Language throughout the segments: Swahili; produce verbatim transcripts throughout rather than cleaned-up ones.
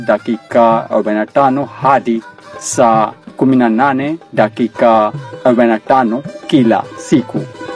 dakika arobaini na tano hadi saa kumi na nane dakika arobaini na tano kila siku.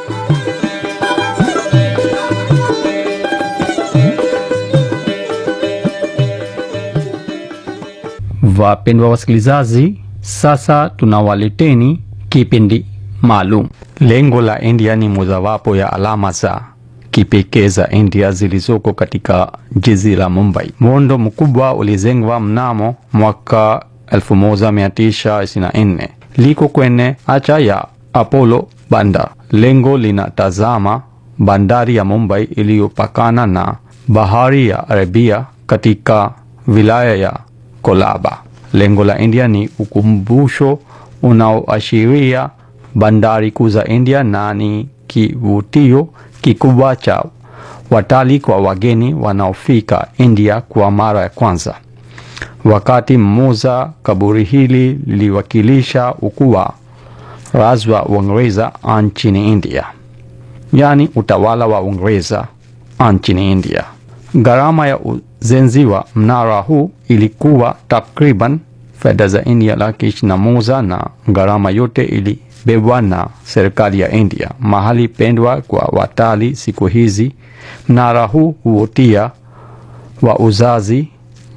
Wapendwa wasikilizaji, sasa tunawaleteni kipindi maalum. Lengo la India ni mojawapo ya alama za kipekee za India zilizoko katika jiji la Mumbai. Muundo mkubwa ulijengwa mnamo mwaka elfu moja mia tisa ishirini na nne. Liko kwenye acha ya Apollo Bandar. Lengo linatazama bandari ya Mumbai iliyopakana na bahari ya Arabia katika wilaya ya Kolaba. Lengo la India ni ukumbusho unaoashiria bandari kuu za India na ni kivutio kikubwa cha watalii kwa wageni wanaofika India kwa mara ya kwanza. Wakati mmoja kaburi hili liliwakilisha ukuu wa razi wa Uingereza nchini India, yani utawala wa Uingereza nchini India. Gharama ya ujenzi wa mnara huu ilikuwa takriban fedha za India laki ishirini na moja na gharama yote ilibebwa na serikali ya India. Mahali pendwa kwa watalii siku hizi, mnara huu huvutia wauzaji,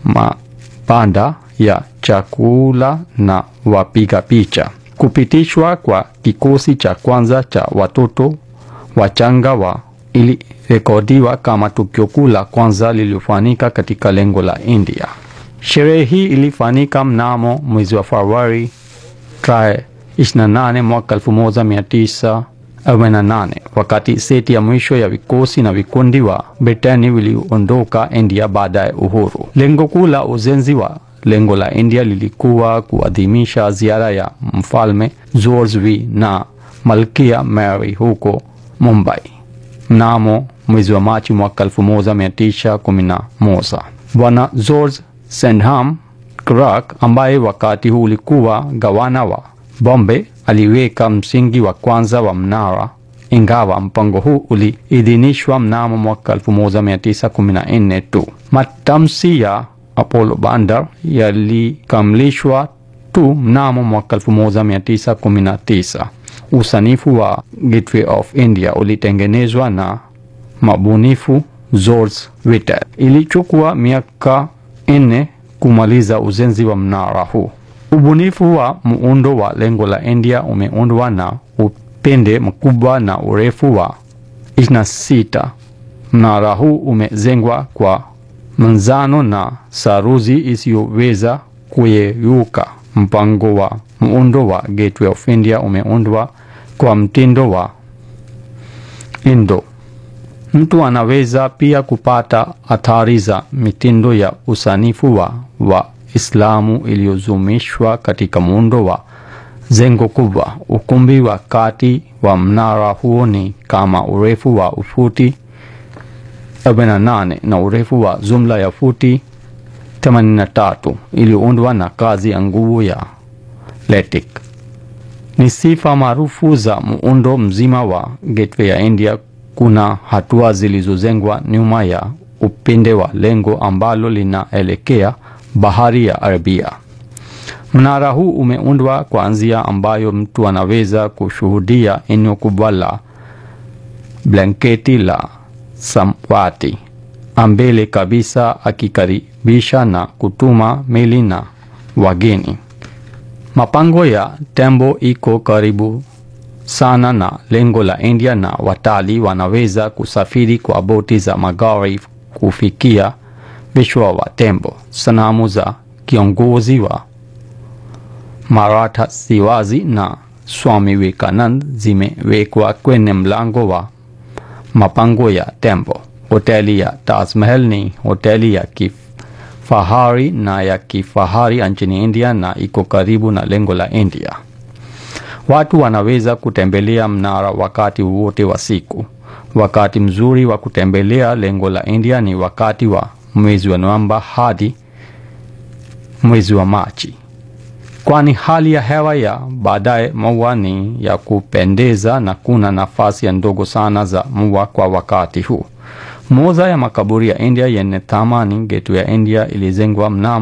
mabanda ya chakula na wapiga picha. Kupitishwa kwa kikosi cha kwanza cha watoto wachanga wa ilirekodiwa kama tukio kuu la kwanza lililofanyika katika lengo la India. Sherehe hii ilifanyika mnamo mwezi wa Februari tarehe ishirini na nane mwaka elfu moja mia tisa arobaini na nane, wakati seti ya mwisho ya vikosi na vikundi wa Britani viliondoka India baada ya uhuru. Lengo kuu la ujenzi wa lengo la India lilikuwa kuadhimisha ziara ya Mfalme George V na Malkia Mary huko Mumbai mnamo mwezi wa Machi mwaka elfu moja mia tisa kumi na moja. Bwana George Sandham Clark, ambaye wakati huu ulikuwa gavana wa Bombay, aliweka msingi wa kwanza wa mnara, ingawa mpango huu uliidhinishwa mnamo mwaka elfu moja mia tisa kumi na nne tu. Matamshi ya Apollo Bandar yalikamilishwa tu mnamo mwaka elfu moja mia tisa kumi na tisa. Usanifu wa Gateway of India ulitengenezwa na mabunifu George Whitel. Ilichukua miaka nne kumaliza ujenzi wa mnara huu. Ubunifu wa muundo wa lengo la India umeundwa na upinde mkubwa na urefu wa ishirini na sita. Mnara huu umejengwa kwa manzano na saruji isiyoweza kuyeyuka. Mpango wa muundo wa Gateway of India umeundwa kwa mtindo wa Indo. Mtu anaweza pia kupata athari za mitindo ya usanifu wa Waislamu iliyozumishwa katika muundo wa jengo kubwa. Ukumbi wa kati wa mnara huo ni kama urefu wa ufuti arobaini na nane na urefu wa jumla ya futi themanini na tatu, iliyoundwa na kazi ya nguvu ya LATIK. Ni sifa maarufu za muundo mzima wa Gateway ya India. Kuna hatua zilizojengwa nyuma ya upinde wa lengo ambalo linaelekea bahari ya Arabia. Mnara huu umeundwa kwa njia ambayo mtu anaweza kushuhudia eneo kubwa la blanketi la samawati ambele kabisa, akikaribisha na kutuma meli na wageni. Mapango ya tembo iko karibu sana na lengo la India na watalii wanaweza kusafiri kwa boti za magari kufikia vichwa wa tembo. Sanamu za kiongozi wa Maratha Shivaji na Swami Vivekananda zimewekwa kwenye mlango wa mapango ya tembo. Hoteli ya Taj Mahal ni hoteli ya kifahari na ya kifahari nchini India na iko karibu na lengo la India. Watu wanaweza kutembelea mnara wakati wote wa siku. Wakati mzuri wa kutembelea lengo la India ni wakati wa mwezi wa Novemba hadi mwezi wa Machi, kwani hali ya hewa ya baadaye mvua ni ya kupendeza na kuna nafasi ya ndogo sana za mvua kwa wakati huu. Moja ya makaburi ya India yenye thamani, Gateway ya India, ilijengwa mnamo